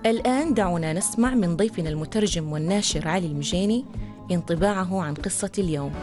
الآن دعونا نسمع من ضيفنا المترجم والناشر علي المجيني انطباعه عن قصة اليوم.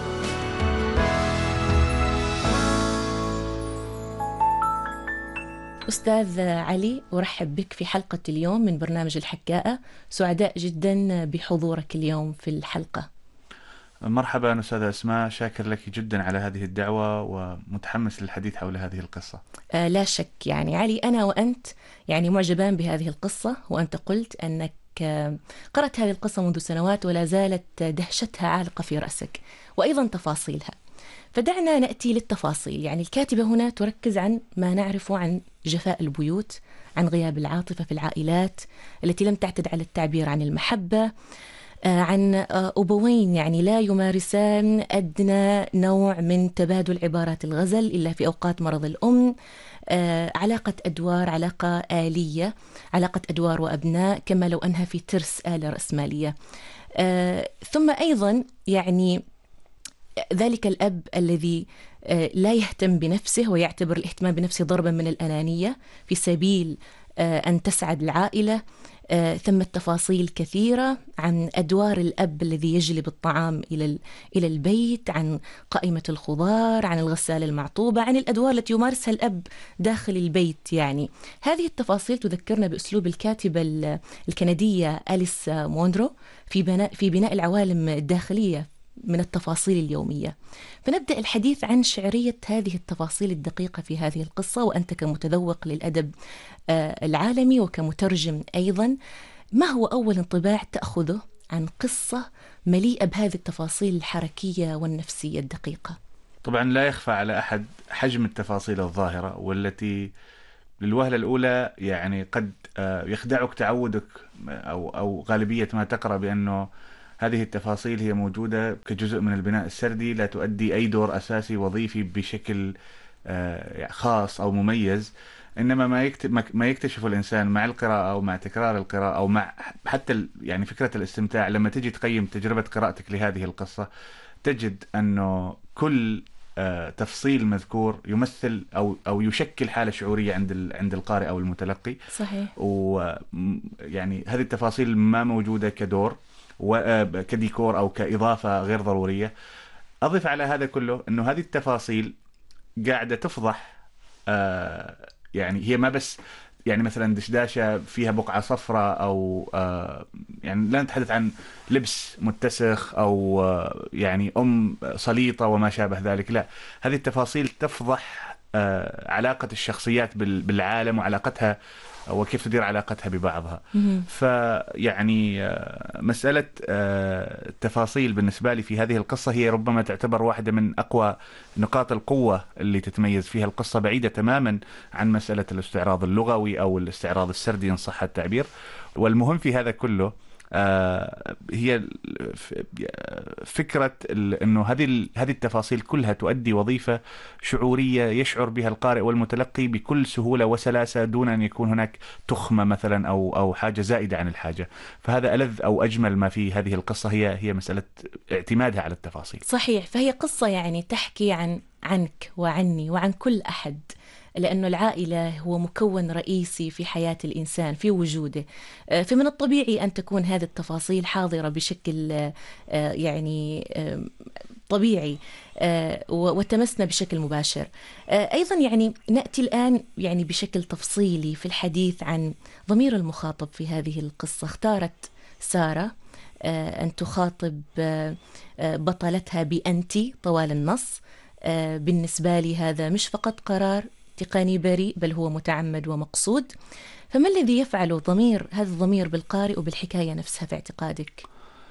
أستاذ علي، أرحب بك في حلقة اليوم من برنامج الحكاءة. سعداء جدا بحضورك اليوم في الحلقة. مرحبا أستاذة أسماء، شاكر لك جدا على هذه الدعوة ومتحمس للحديث حول هذه القصة. لا شك علي، أنا وأنت معجبان بهذه القصة، وأنت قلت أنك قرأت هذه القصة منذ سنوات ولا زالت دهشتها عالقة في رأسك، وأيضا تفاصيلها. فدعنا نأتي للتفاصيل. الكاتبة هنا تركز عن ما نعرفه عن جفاء البيوت، عن غياب العاطفة في العائلات التي لم تعتد على التعبير عن المحبة، عن أبوين لا يمارسان أدنى نوع من تبادل عبارات الغزل إلا في أوقات مرض الأم، علاقة أدوار، علاقة آلية، علاقة أدوار وأبناء، كما لو أنها في ترس آلة رأسمالية. ثم أيضا ذلك الأب الذي لا يهتم بنفسه ويعتبر الاهتمام بنفسه ضربا من الأنانية في سبيل أن تسعد العائلة. ثم تفاصيل كثيرة عن أدوار الأب الذي يجلب الطعام إلى البيت، عن قائمة الخضار، عن الغسالة المعطوبة، عن الأدوار التي يمارسها الأب داخل البيت. هذه التفاصيل تذكرنا بأسلوب الكاتبة الكندية أليس مونرو في بناء العوالم الداخلية من التفاصيل اليومية. فنبدأ الحديث عن شعرية هذه التفاصيل الدقيقة في هذه القصة، وأنت كمتذوق للأدب العالمي وكمترجم أيضا، ما هو أول انطباع تأخذه عن قصة مليئة بهذه التفاصيل الحركية والنفسية الدقيقة؟ طبعا لا يخفى على أحد حجم التفاصيل الظاهرة، والتي للوهلة الأولى قد يخدعك تعودك أو غالبية ما تقرأ بأنه هذه التفاصيل هي موجودة كجزء من البناء السردي، لا تؤدي أي دور أساسي وظيفي بشكل خاص أو مميز. إنما ما يكتشف الإنسان مع القراءة أو مع تكرار القراءة أو مع حتى فكرة الاستمتاع، لما تجي تقيم تجربة قراءتك لهذه القصة، تجد أنه كل تفصيل مذكور يمثل أو يشكل حالة شعورية عند القارئ أو المتلقي. صحيح. هذه التفاصيل ما موجودة كدور وكديكور أو كإضافة غير ضرورية. أضف على هذا كله أنه هذه التفاصيل قاعدة تفضح، هي ما بس مثلا دشداشة فيها بقعة صفراء أو لا نتحدث عن لبس متسخ أو أم سليطة وما شابه ذلك. لا، هذه التفاصيل تفضح علاقة الشخصيات بالعالم وعلاقتها وكيف تدير علاقتها ببعضها. مسألة التفاصيل بالنسبة لي في هذه القصة هي ربما تعتبر واحدة من أقوى نقاط القوة اللي تتميز فيها القصة، بعيدة تماما عن مسألة الاستعراض اللغوي أو الاستعراض السردي إن صح التعبير. والمهم في هذا كله هي فكرة أنه هذه التفاصيل كلها تؤدي وظيفة شعورية يشعر بها القارئ والمتلقي بكل سهولة وسلاسة، دون أن يكون هناك تخمة مثلا أو حاجة زائدة عن الحاجة. فهذا ألذ أو أجمل ما في هذه القصة، هي مسألة اعتمادها على التفاصيل. صحيح. فهي قصة تحكي عنك وعني وعن كل أحد، لأنه العائلة هو مكون رئيسي في حياة الإنسان في وجوده. فمن الطبيعي أن تكون هذه التفاصيل حاضرة بشكل طبيعي وتمسنا بشكل مباشر. أيضا نأتي الآن بشكل تفصيلي في الحديث عن ضمير المخاطب في هذه القصة. اختارت سارة أن تخاطب بطلتها بأنتي طوال النص. بالنسبة لي هذا مش فقط قرار تقني بريء، بل هو متعمد ومقصود. فما الذي يفعله هذا الضمير بالقارئ وبالحكاية نفسها في اعتقادك؟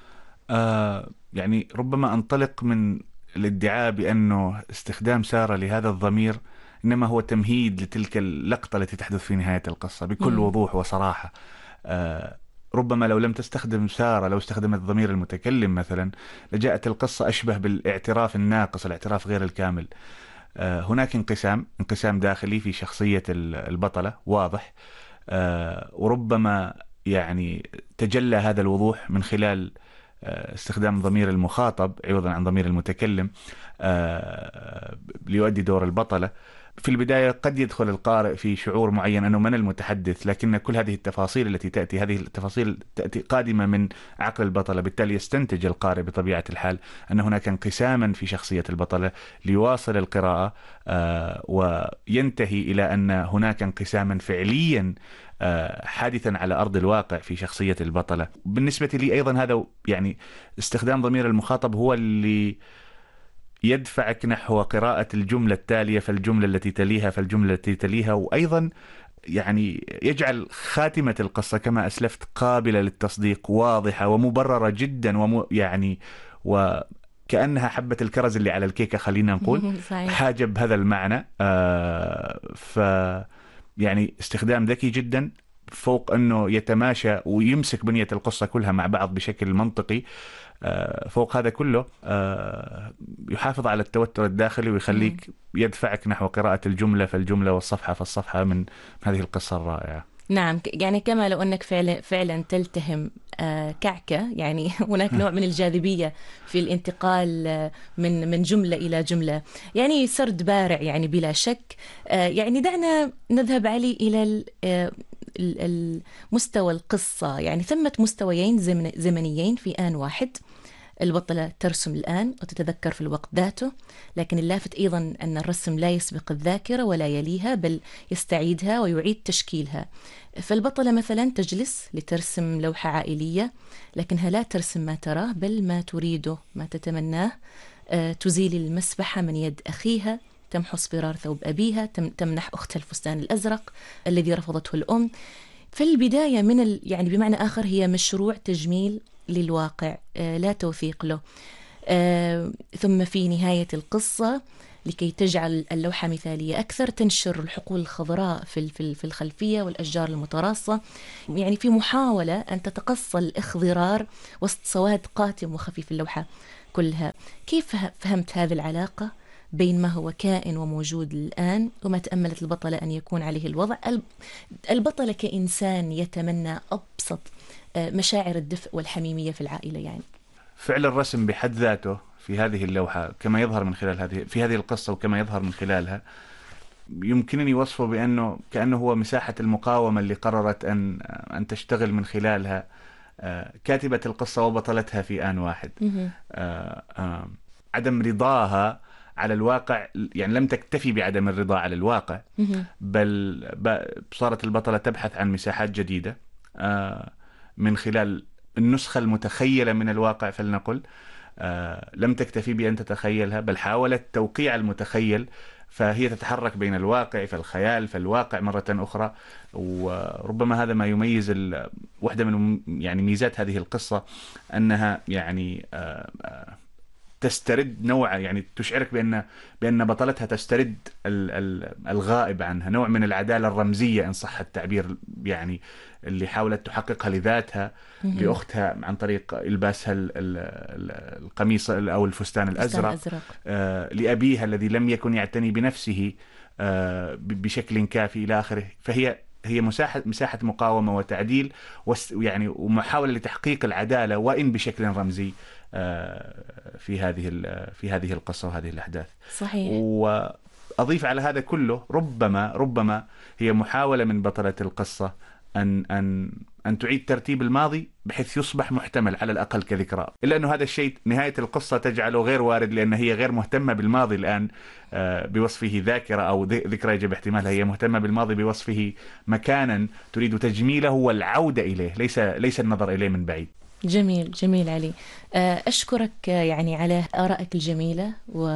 ربما أنطلق من الادعاء بأنه استخدام سارة لهذا الضمير إنما هو تمهيد لتلك اللقطة التي تحدث في نهاية القصة بكل وضوح وصراحة. ربما لو لم تستخدم سارة، لو استخدمت ضمير المتكلم مثلا، لجاءت القصة أشبه بالاعتراف الناقص، الاعتراف غير الكامل. هناك انقسام داخلي في شخصية البطلة واضح، وربما تجلى هذا الوضوح من خلال استخدام ضمير المخاطب عوضا عن ضمير المتكلم ليؤدي دور البطلة. في البداية قد يدخل القارئ في شعور معين أنه من المتحدث، لكن كل هذه التفاصيل التي تأتي، هذه التفاصيل تأتي قادمة من عقل البطلة، بالتالي يستنتج القارئ بطبيعة الحال أن هناك انقساما في شخصية البطلة ليواصل القراءة، وينتهي إلى أن هناك انقساما فعليا حادثا على أرض الواقع في شخصية البطلة. بالنسبة لي أيضا هذا يعني استخدام ضمير المخاطب هو اللي يدفعك نحو قراءة الجملة التالية فالجملة التي تليها فالجملة التي تليها، وأيضا يعني يجعل خاتمة القصة كما أسلفت قابلة للتصديق، واضحة ومبررة جدا، يعني وكأنها حبة الكرز اللي على الكيكة، خلينا نقول صحيح. حاجة بهذا المعنى. يعني استخدام ذكي جدا، فوق أنه يتماشى ويمسك بنية القصة كلها مع بعض بشكل منطقي. فوق هذا كله يحافظ على التوتر الداخلي ويخليك يدفعك نحو قراءة الجملة فالجملة والصفحة فالصفحة من هذه القصة الرائعة. نعم، يعني كما لو أنك فعلا تلتهم كعكة، يعني هناك نوع من الجاذبية في الانتقال من جملة إلى جملة، يعني سرد بارع يعني بلا شك. يعني دعنا نذهب علي إلى مستوى القصة. يعني ثمة مستويين زمنيين في آن واحد. البطلة ترسم الآن وتتذكر في الوقت ذاته، لكن اللافت أيضا أن الرسم لا يسبق الذاكرة ولا يليها، بل يستعيدها ويعيد تشكيلها. فالبطلة مثلا تجلس لترسم لوحة عائلية، لكنها لا ترسم ما تراه بل ما تريده، ما تتمناه. تزيل المسبحة من يد أخيها، تمحو اصفرار ثوب أبيها، تمنح أختها الفستان الأزرق الذي رفضته الأم. فالبداية يعني بمعنى آخر هي مشروع تجميل للواقع، لا توثيق له. ثم في نهاية القصة لكي تجعل اللوحة مثالية أكثر، تنشر الحقول الخضراء في الخلفية والأشجار المتراصة، يعني في محاولة أن تتقصى الاخضرار وسط سواد قاتم وخفيف اللوحة كلها. كيف فهمت هذه العلاقة بين ما هو كائن وموجود الآن وما تأملت البطلة أن يكون عليه الوضع؟ البطلة كإنسان يتمنى أبسط مشاعر الدفء والحميمية في العائلة. يعني فعل الرسم بحد ذاته في هذه اللوحة كما يظهر من خلال في هذه القصة وكما يظهر من خلالها، يمكنني وصفه بأنه كأنه هو مساحة المقاومة اللي قررت أن تشتغل من خلالها كاتبة القصة وبطلتها في آن واحد. عدم رضاها على الواقع، يعني لم تكتفي بعدم الرضا على الواقع، بل صارت البطلة تبحث عن مساحات جديدة من خلال النسخة المتخيلة من الواقع فلنقل. لم تكتفي بأن تتخيلها بل حاولت توقيع المتخيل، فهي تتحرك بين الواقع فالخيال فالواقع مرة أخرى. وربما هذا ما يميز واحدة من يعني ميزات هذه القصة، أنها يعني تسترد نوع، يعني تشعرك بأن بطلتها تسترد الغائب عنها، نوع من العدالة الرمزية إن صح التعبير، يعني اللي حاولت تحققها لذاتها لأختها عن طريق إلباسها القميص أو الفستان الأزرق، لأبيها الذي لم يكن يعتني بنفسه بشكل كافي إلى آخره. هي مساحة مقاومة وتعديل يعني ومحاولة لتحقيق العدالة وإن بشكل رمزي في هذه القصة وهذه الأحداث. صحيح. وأضيف على هذا كله ربما هي محاولة من بطلة القصة أن تعيد ترتيب الماضي بحيث يصبح محتمل على الأقل كذكرى، إلا أنه هذا الشيء نهاية القصة تجعله غير وارد، لأن هي غير مهتمة بالماضي الآن بوصفه ذاكرة أو ذكرى يجب احتمالها. هي مهتمة بالماضي بوصفه مكانا تريد تجميله والعودة إليه، ليس النظر إليه من بعيد. جميل جميل علي. أشكرك يعني على آرائك الجميلة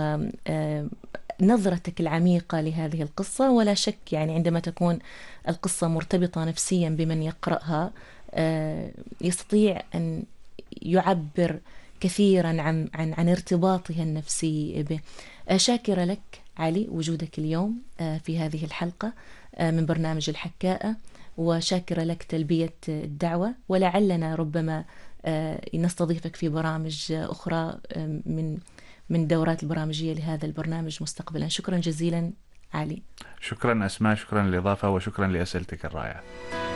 ونظرتك العميقة لهذه القصة. ولا شك يعني عندما تكون القصة مرتبطة نفسيا بمن يقرأها يستطيع أن يعبر كثيرا عن ارتباطها النفسي به. شاكرة لك علي وجودك اليوم في هذه الحلقة من برنامج الحكاءة، وشاكرة لك تلبية الدعوة، ولعلنا ربما نستضيفك في برامج أخرى من الدورات البرامجية لهذا البرنامج مستقبلا. شكرا جزيلا علي. شكرا أسماء، شكرا للإضافة وشكرا لأسئلتك الرائعة.